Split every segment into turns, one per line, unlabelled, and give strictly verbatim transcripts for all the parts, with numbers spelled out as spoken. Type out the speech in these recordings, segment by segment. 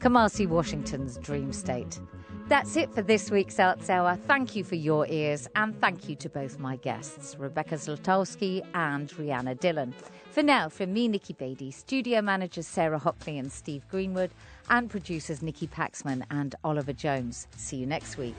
Kamasi Washington's dream state. That's it for this week's Arts Hour. Thank you for your ears, and thank you to both my guests, Rebecca Zlotowski and Rhianna Dillon. For now, from me, Nikki Beattie, studio managers Sarah Hockley and Steve Greenwood, and producers Nikki Paxman and Oliver Jones. See you next week.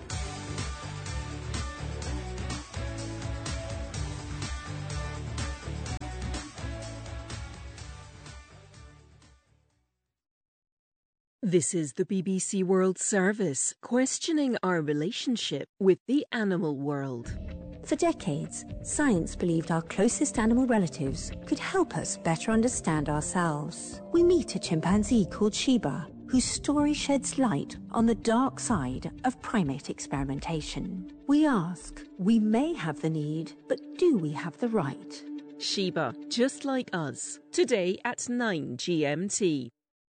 This is the B B C World Service, questioning our relationship with the animal world.
For decades, science believed our closest animal relatives could help us better understand ourselves. We meet a chimpanzee called Sheba, whose story sheds light on the dark side of primate experimentation. We ask, we may have the need, but do we have the right?
Sheba, just like us, today at nine G M T.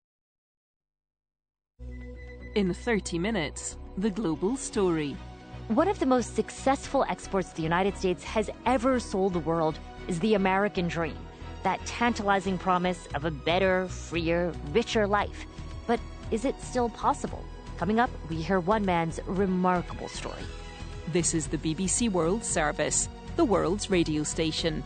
In thirty minutes, the global story.
One of the most successful exports the United States has ever sold the world is the American dream, that tantalizing promise of a better, freer, richer life. But is it still possible? Coming up, we hear one man's remarkable story.
This is the B B C World Service, the world's radio station.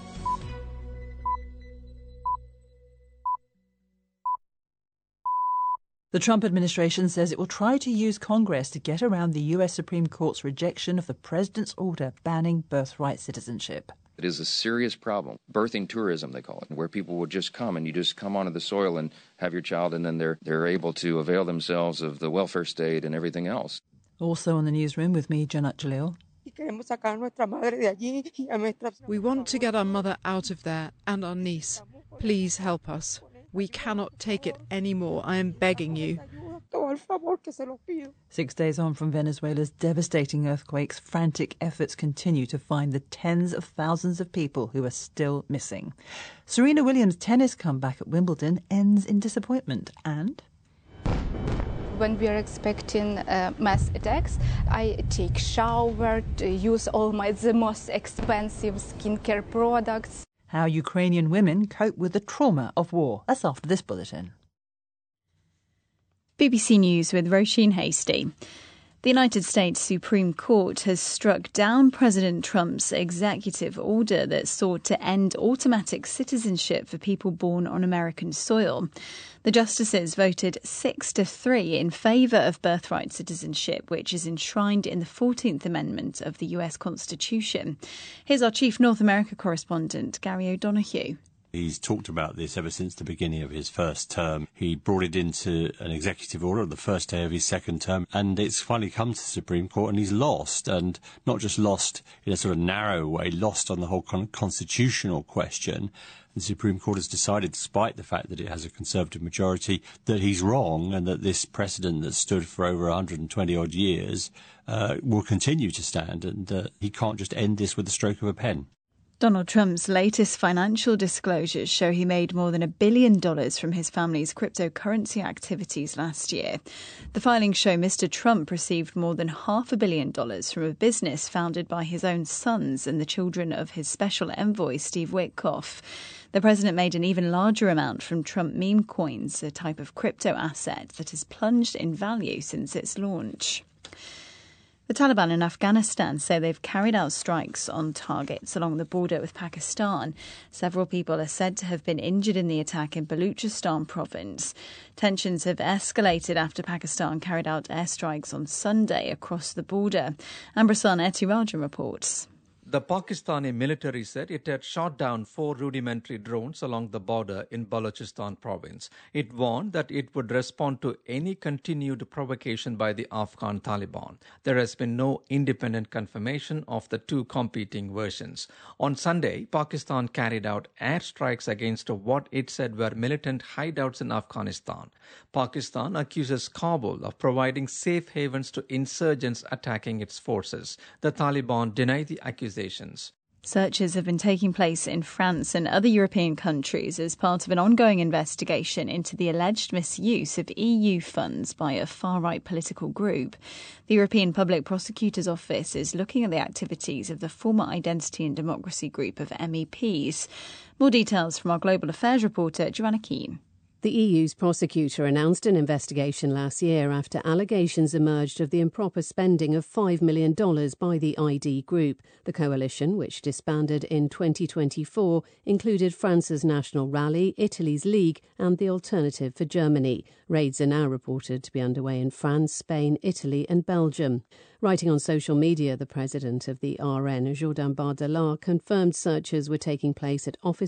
The Trump administration says it will try to use Congress to get around the U S Supreme Court's rejection of the president's order banning birthright citizenship.
It is a serious problem. Birthing tourism, they call it, where people will just come and you just come onto the soil and have your child, and then they're they're able to avail themselves of the welfare state and everything else.
Also on the newsroom with me, Janat Jalil.
We want to get our mother out of there and our niece. Please help us. We cannot take it anymore. I am begging you.
Six days on from Venezuela's devastating earthquakes, frantic efforts continue to find the tens of thousands of people who are still missing. Serena Williams' tennis comeback at Wimbledon ends in disappointment. And
when we are expecting uh, mass attacks, I take shower, to use all my the most expensive skincare products.
How Ukrainian women cope with the trauma of war. That's after this bulletin.
B B C News with Roisin Hasty. The United States Supreme Court has struck down President Trump's executive order that sought to end automatic citizenship for people born on American soil. The justices voted six to three in favour of birthright citizenship, which is enshrined in the fourteenth Amendment of the U S Constitution. Here's our chief North America correspondent, Gary O'Donoghue.
He's talked about this ever since the beginning of his first term. He brought it into an executive order on the first day of his second term, and it's finally come to the Supreme Court, and he's lost, and not just lost in a sort of narrow way, lost on the whole con- constitutional question. The Supreme Court has decided, despite the fact that it has a Conservative majority, that he's wrong and that this precedent that stood for over one hundred twenty odd years uh, will continue to stand, and uh, he can't just end this with the stroke of a pen.
Donald Trump's latest financial disclosures show he made more than a billion dollars from his family's cryptocurrency activities last year. The filings show Mister Trump received more than half a billion dollars from a business founded by his own sons and the children of his special envoy, Steve Witkoff. The president made an even larger amount from Trump meme coins, a type of crypto asset that has plunged in value since its launch. The Taliban in Afghanistan say they've carried out strikes on targets along the border with Pakistan. Several people are said to have been injured in the attack in Baluchistan province. Tensions have escalated after Pakistan carried out airstrikes on Sunday across the border. Ambrasan Etirajan reports.
The Pakistani military said it had shot down four rudimentary drones along the border in Balochistan province. It warned that it would respond to any continued provocation by the Afghan Taliban. There has been no independent confirmation of the two competing versions. On Sunday, Pakistan carried out airstrikes against what it said were militant hideouts in Afghanistan. Pakistan accuses Kabul of providing safe havens to insurgents attacking its forces. The Taliban deny the accusations.
Searches have been taking place in France and other European countries as part of an ongoing investigation into the alleged misuse of E U funds by a far-right political group. The European Public Prosecutor's Office is looking at the activities of the former Identity and Democracy group of M E Ps. More details from our Global Affairs reporter, Joanna Keane.
The E U's prosecutor announced an investigation last year after allegations emerged of the improper spending of five million dollars by the I D group. The coalition, which disbanded in twenty twenty-four, included France's National Rally, Italy's League and the Alternative for Germany. Raids are now reported to be underway in France, Spain, Italy and Belgium. Writing on social media, the president of the R N, Jourdain Bardella, confirmed searches were taking place at office